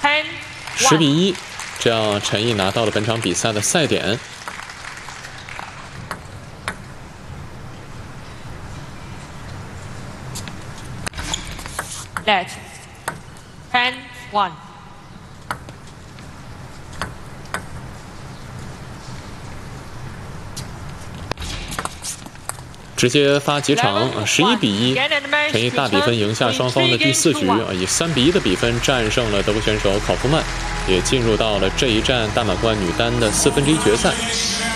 10比1，这样陈毅拿到了本场比赛的赛点。 Let 10-1。 直接发几场，11比1，陈毅大比分赢下双方的第4局，以3比1的比分战胜了德国选手考夫曼，也进入到了这一站大满贯女单的1/4决赛。